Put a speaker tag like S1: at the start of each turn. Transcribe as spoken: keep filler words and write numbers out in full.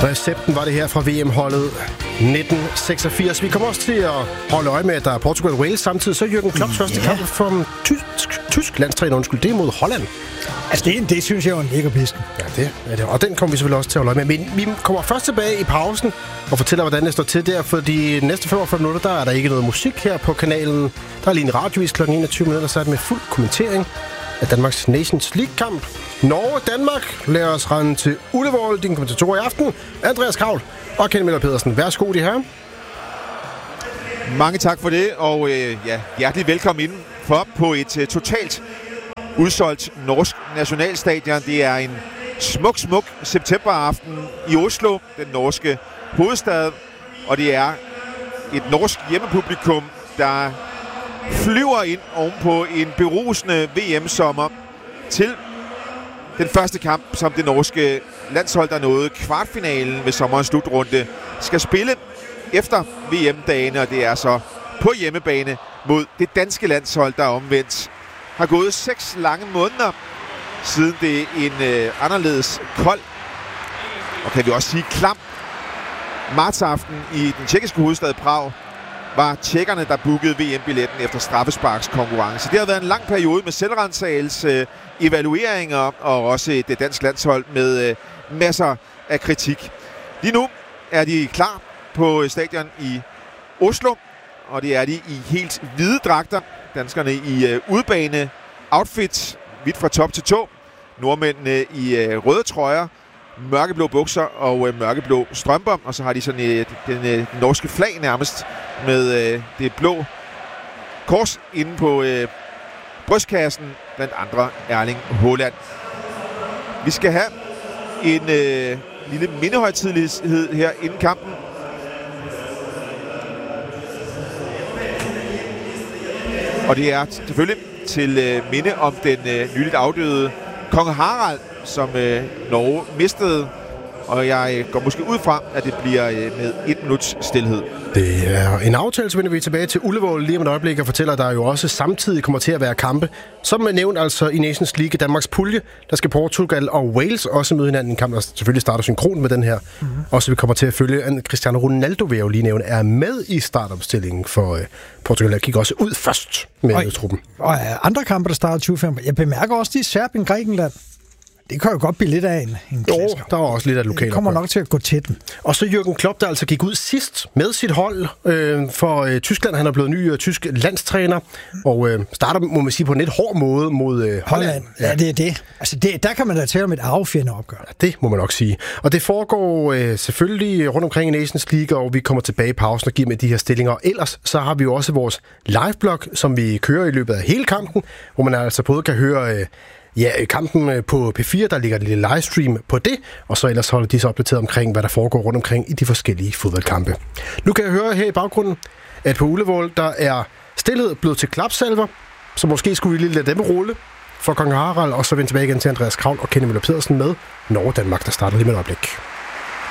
S1: Recepten var det her fra V M-holdet nitten seksogfirs. Vi kommer også til at holde øje med, at der er Portugal og Wales samtidig. Så Jürgen Klopps første
S2: Ja.
S1: kamp fra tysk, tysk landstræner, undskyld, det er mod Holland.
S2: Altså, det, det synes jeg er en lækker pisken.
S1: Ja, det er det. Og den kommer vi selvfølgelig også til at holde øje med. Men vi kommer først tilbage i pausen og fortæller, hvordan det står til der. For de næste femogfyrre minutter, der er der ikke noget musik her på kanalen. Der er lige en radiovis klokken enogtyve minutter, så er det med fuld kommentering af Danmarks Nations League-kamp. Norge-Danmark. Lad os rende til Ullevål. Din kommentator i aften, Andreas Kravl og Kenny Møller Pedersen. Værsgo, de her.
S3: Mange tak for det, og øh, ja, hjertelig velkommen indenfor på et uh, totalt udsolgt norsk nationalstadion. Det er en smuk, smuk septemberaften i Oslo, den norske hovedstad, og det er et norsk hjemmepublikum, der flyver ind ovenpå en berusende V M-sommer til den første kamp, som det norske landshold, der nåede kvartfinalen ved sommerens slutrunde, skal spille efter V M-dagene, og det er så på hjemmebane mod det danske landshold, der omvendt har gået seks lange måneder, siden det er en øh, anderledes kold, og kan vi også sige klam, martsaften i den tjekkiske hovedstad Prag, var tjekkerne, der bookede V M-billetten efter straffesparkskonkurrence. Det har været en lang periode med selvrensagelse, evalueringer og også et dansk landshold med øh, masser af kritik. Lige nu er de klar på stadion i Oslo, og det er de i helt hvide dragter. Danskerne i øh, udbane outfit, hvidt fra top til tå. Nordmændene i øh, røde trøjer, mørkeblå bukser og øh, mørkeblå strømper. Og så har de sådan øh, den øh, norske flag nærmest med øh, det blå kors inde på øh, brystkassen, blandt andre Erling Haaland. Vi skal have en øh, lille mindehøjtidelighed her inden kampen. Og det er selvfølgelig til øh, minde om den øh, nyligt afdøde kong Harald, som øh, Norge mistede. Og jeg øh, går måske ud fra, at det bliver øh, med et minuts stilhed.
S1: Det er en aftale, så vender vi tilbage til Ullevål lige om et øjeblik og fortæller, at der jo også samtidig kommer til at være kampe. Som nævnt altså i Nations League, Danmarks pulje, der skal Portugal og Wales også møde hinanden i en kamp, der selvfølgelig starter synkron med den her. Mm-hmm. Og så vi kommer til at følge, at Cristiano Ronaldo, vil jeg jo lige nævne, er med i startopstillingen for uh, Portugal. Der gik også ud først med og, truppen.
S2: Og andre kampe, der starter tyve femten. Jeg bemærker også, de er Serbien, Grækenland. Det kan jo godt blive lidt af en, en
S1: Jo, der var også lidt af lokalt.
S2: Det kommer nok til at gå til den.
S1: Og så Jürgen Klopp, der altså gik ud sidst med sit hold øh, for øh, Tyskland. Han er blevet ny øh, tysk landstræner, og øh, starter, må man sige, på en lidt hård måde mod øh, Holland.
S2: Holland. Ja. ja, det er det. Altså, det, der kan man da tale om et arvefjende opgør.
S1: Ja, det må man nok sige. Og det foregår øh, selvfølgelig rundt omkring i Nations League, og vi kommer tilbage i pausen og giver med de her stillinger. Og ellers så har vi jo også vores live-blog, som vi kører i løbet af hele kampen, hvor man altså både kan høre... Øh, Ja, kampen på P fire, der ligger et lille livestream på det, og så ellers holder de så opdateret omkring, hvad der foregår rundt omkring i de forskellige fodboldkampe. Nu kan jeg høre her i baggrunden, at på Ullevål, der er stillhed blevet til klapsalver, så måske skulle vi lige lade dem rulle for kong Harald, og så vende tilbage igen til Andreas Kravl og Kenny Møller Pedersen med Norge-Danmark, der starter lige med et øjeblik.